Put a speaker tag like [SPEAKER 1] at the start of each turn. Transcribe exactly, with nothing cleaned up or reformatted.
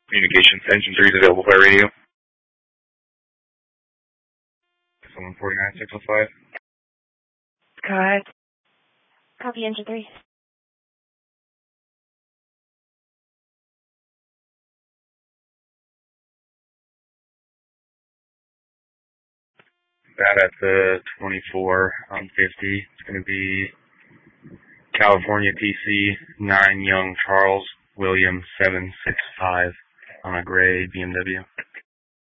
[SPEAKER 1] Communications, engine three is available by radio. one forty-nine, six oh five.
[SPEAKER 2] Cut. Copy, engine three.
[SPEAKER 1] That at the twenty-four on fifty. It's going to be California T C nine Young Charles William seven six five on a gray B M W.